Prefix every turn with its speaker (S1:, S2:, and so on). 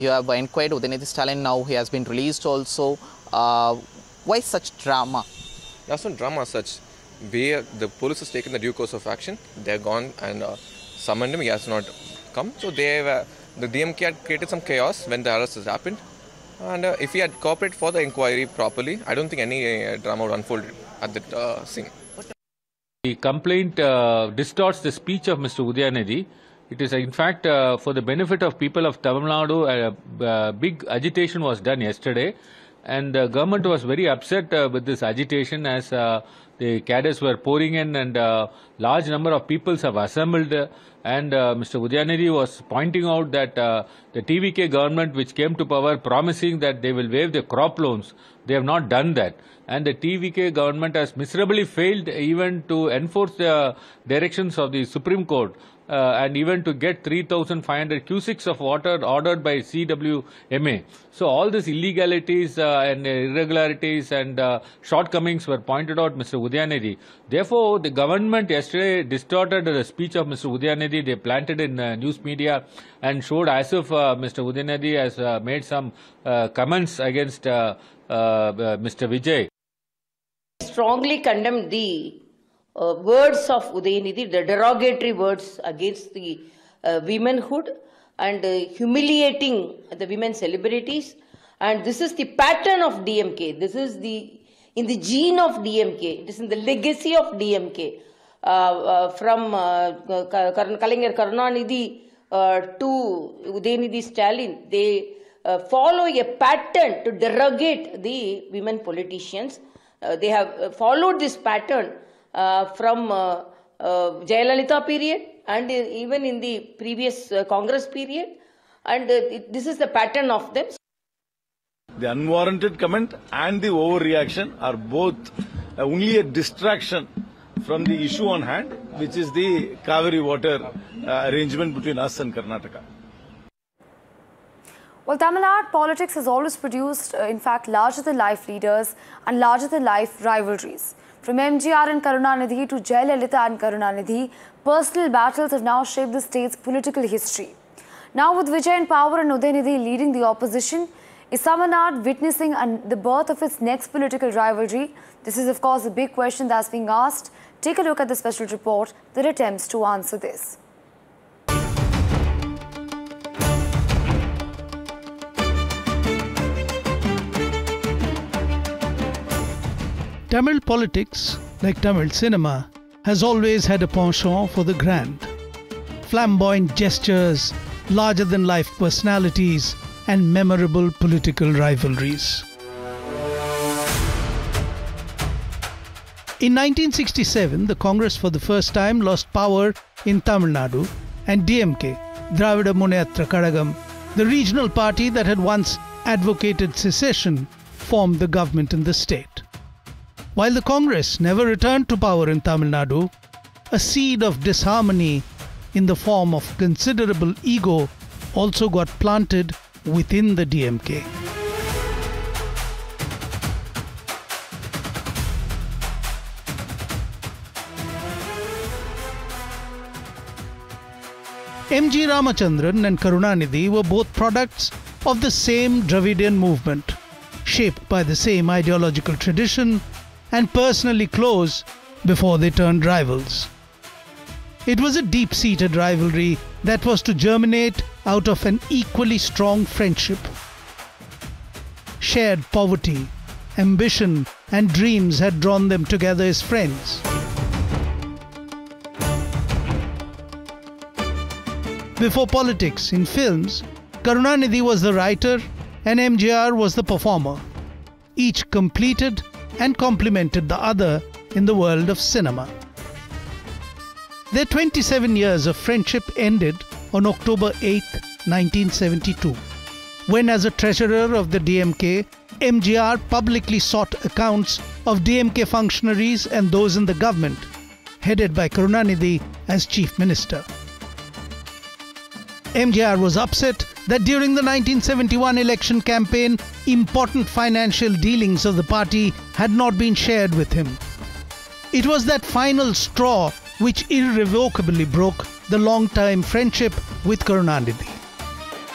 S1: You have inquired Udayanidhi Stalin, now he has been released also. Why such drama?
S2: There's no drama as such. The police has taken the due course of action. They're gone and summoned him. He has not come. So the DMK had created some chaos when the arrest has happened. And if he had cooperated for the inquiry properly, I don't think any drama would unfold at that scene.
S3: The complaint distorts the speech of Mr. Udayanidhi. It is in fact for the benefit of people of Tamil Nadu, big agitation was done yesterday. And the government was very upset with this agitation as the cadres were pouring in and large number of people have assembled. And Mr. Udayanidhi was pointing out that the TVK government, which came to power promising that they will waive the crop loans, they have not done that. And the TVK government has miserably failed even to enforce the directions of the Supreme Court. And even to get 3,500 cusics of water ordered by CWMA. So all these illegalities and irregularities and shortcomings were pointed out Mr. Udayanidhi. Therefore, the government yesterday distorted the speech of Mr. Udayanidhi. They planted in news media and showed as if Mr. Udayanidhi has made some comments against Mr. Vijay.
S4: Strongly condemned the words of Udayanidhi, the derogatory words against the womanhood and humiliating the women celebrities. And this is the pattern of DMK. This is in the gene of DMK. It is in the legacy of DMK. From Kalaignar Karunanidhi to Udayanidhi Stalin, they follow a pattern to derogate the women politicians. They have followed this pattern from Jayalalitha period and even in the previous Congress period, and this is the pattern of them.
S5: The unwarranted comment and the overreaction are both only a distraction from the issue on hand, which is the Kaveri water arrangement between us and Karnataka.
S6: Well, Tamil Nadu politics has always produced, in fact, larger-than-life leaders and larger-than-life rivalries. From MGR and Karunanidhi to Jayalalitha and Karunanidhi, personal battles have now shaped the state's political history. Now with Vijay in power and Udayanidhi leading the opposition, is Tamil Nadu witnessing the birth of its next political rivalry? This is of course a big question that's being asked. Take a look at the special report that attempts to answer this.
S7: Tamil politics, like Tamil cinema, has always had a penchant for the grand. Flamboyant gestures, larger-than-life personalities, and memorable political rivalries. In 1967, the Congress for the first time lost power in Tamil Nadu, and DMK, Dravida Munnetra Kazhagam, the regional party that had once advocated secession, formed the government in the state. While the Congress never returned to power in Tamil Nadu, a seed of disharmony in the form of considerable ego also got planted within the DMK. M.G. Ramachandran and Karunanidhi were both products of the same Dravidian movement, shaped by the same ideological tradition and personally close before they turned rivals. It was a deep-seated rivalry that was to germinate out of an equally strong friendship. Shared poverty, ambition and dreams had drawn them together as friends. Before politics, in films, Karunanidhi was the writer and MGR was the performer. Each completed and complemented the other in the world of cinema. Their 27 years of friendship ended on October 8, 1972, when as a treasurer of the DMK, MGR publicly sought accounts of DMK functionaries and those in the government, headed by Karunanidhi as Chief Minister. MGR was upset that during the 1971 election campaign, important financial dealings of the party had not been shared with him. It was that final straw which irrevocably broke the long-time friendship with Karunanidhi.